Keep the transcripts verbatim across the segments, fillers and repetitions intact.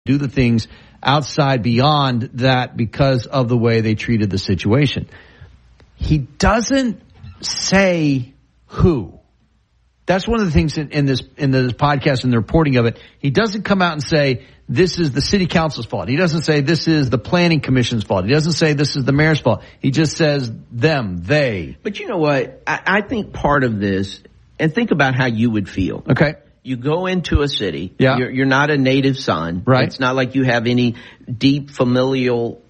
do the things outside beyond that because of the way they treated the situation. He doesn't say who. That's one of the things in, in this in this podcast and the reporting of it. He doesn't come out and say this is the city council's fault. He doesn't say this is the planning commission's fault. He doesn't say this is the mayor's fault. He just says them, they. But you know what? I, I think part of this, and think about how you would feel. Okay. You go into a city. Yeah. You're, you're not a native son. Right. It's not like you have any deep familial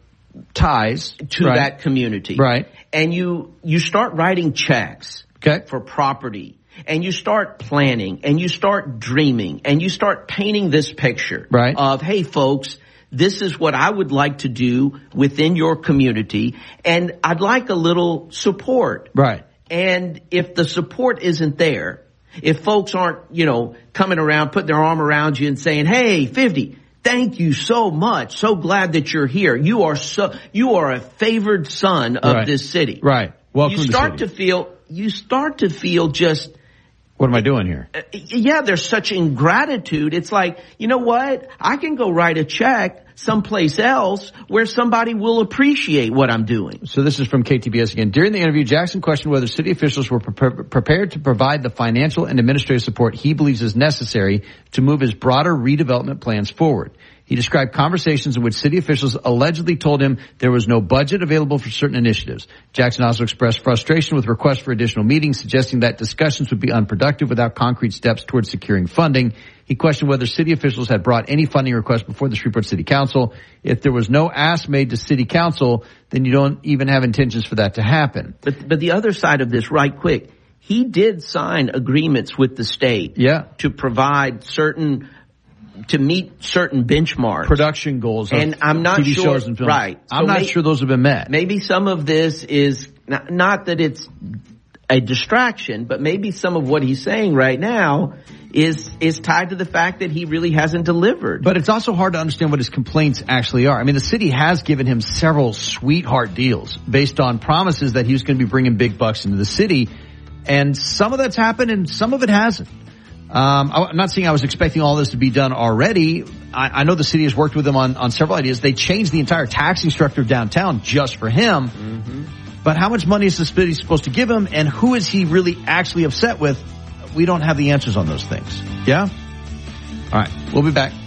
ties to right. that community. Right. And you, you start writing checks okay. for property. And you start planning and you start dreaming and you start painting this picture right. of, hey, folks, this is what I would like to do within your community. And I'd like a little support. Right. And if the support isn't there, if folks aren't, you know, coming around, putting their arm around you and saying, hey, fifty, thank you so much. So glad that you're here. You are so, you are a favored son of right. this city. Right. Welcome you to start the city. to feel, you start to feel just, what am I doing here? Uh, yeah, there's such ingratitude. It's like, you know what? I can go write a check someplace else where somebody will appreciate what I'm doing. So this is from K T B S again. During the interview, Jackson questioned whether city officials were pre- prepared to provide the financial and administrative support he believes is necessary to move his broader redevelopment plans forward. He described conversations in which city officials allegedly told him there was no budget available for certain initiatives. Jackson also expressed frustration with requests for additional meetings, suggesting that discussions would be unproductive without concrete steps towards securing funding. He questioned whether city officials had brought any funding requests before the Shreveport City Council. If there was no ask made to city council, then you don't even have intentions for that to happen. But, but the other side of this, right quick, he did sign agreements with the state yeah. to provide certain to meet certain benchmarks. Production goals. And I'm not T V sure, shows and films. right. I'm so not may, sure those have been met. Maybe some of this is, not, not that it's a distraction, but maybe some of what he's saying right now is, is tied to the fact that he really hasn't delivered. But it's also hard to understand what his complaints actually are. I mean, the city has given him several sweetheart deals based on promises that he was going to be bringing big bucks into the city. And some of that's happened and some of it hasn't. Um, I'm not saying I was expecting all this to be done already. I, I know the city has worked with him on, on several ideas. They changed the entire taxing structure of downtown just for him. Mm-hmm. But how much money is the city supposed to give him, and who is he really actually upset with? We don't have the answers on those things. Yeah? All right. We'll be back.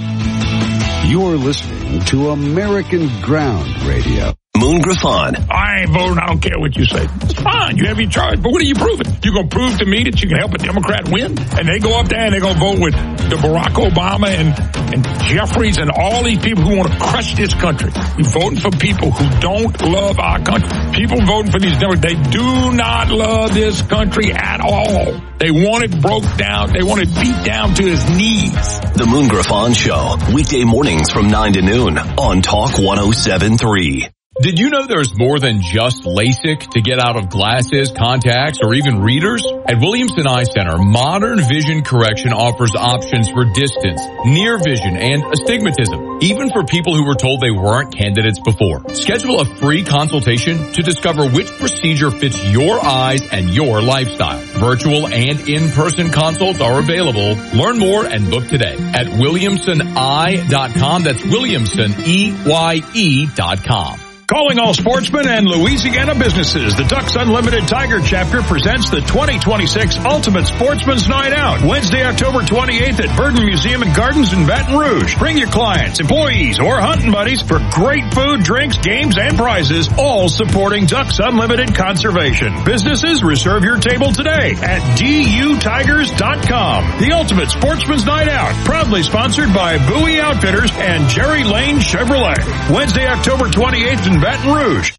You're listening to American Ground Radio. Moon Griffon. I ain't voting. I don't care what you say. It's fine. You have your charge. But what are you proving? You going to prove to me that you can help a Democrat win? And they go up there and they're going to vote with the Barack Obama and, and Jeffries and all these people who want to crush this country. We're voting for people who don't love our country. People voting for these Democrats, they do not love this country at all. They want it broke down. They want it beat down to his knees. The Moon Griffon Show. Weekday mornings from nine to noon on Talk one oh seven point three. Did you know there's more than just LASIK to get out of glasses, contacts, or even readers? At Williamson Eye Center, Modern Vision Correction offers options for distance, near vision, and astigmatism, even for people who were told they weren't candidates before. Schedule a free consultation to discover which procedure fits your eyes and your lifestyle. Virtual and in-person consults are available. Learn more and book today at williamson eye dot com. That's Williamson, E Y E dot com. Calling all sportsmen and Louisiana businesses, the Ducks Unlimited Tiger Chapter presents the twenty twenty-six Ultimate Sportsman's Night Out, Wednesday, October twenty-eighth at Burton Museum and Gardens in Baton Rouge. Bring your clients, employees, or hunting buddies for great food, drinks, games, and prizes, all supporting Ducks Unlimited Conservation. Businesses, reserve your table today at D U tigers dot com. The Ultimate Sportsman's Night Out, proudly sponsored by Bowie Outfitters and Jerry Lane Chevrolet. Wednesday, October twenty-eighth in Baton Rouge.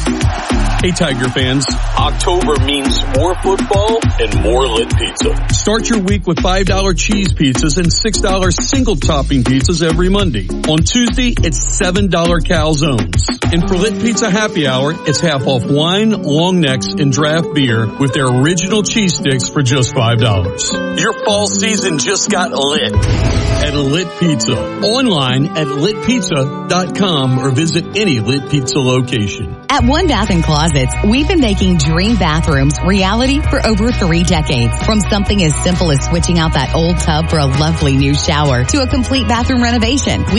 Hey, Tiger fans. October means more football and more lit pizza. Start your week with five dollar cheese pizzas and six dollar single topping pizzas every Monday. On Tuesday, it's seven dollar calzones. And for Lit Pizza Happy Hour, it's half off wine, long necks, and draft beer with their original cheese sticks for just five dollars. Your fall season just got lit. At Lit Pizza. Online at lit pizza dot com or visit any Lit Pizza location. At One Bath and Closets, we've been making dream bathrooms reality for over three decades. From something as simple as switching out that old tub for a lovely new shower to a complete bathroom renovation. We